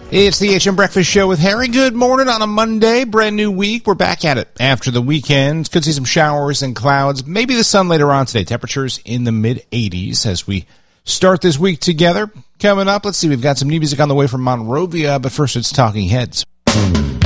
It's the HM Breakfast Show with Harry. Good morning on a Monday, brand new week. We're back at it after the weekend. Could see some showers and clouds, maybe the sun later on today. Temperatures in the mid-80s as we start this week together. Coming up, let's see, we've got some new music on the way from Monrovia, but first it's Talking Heads.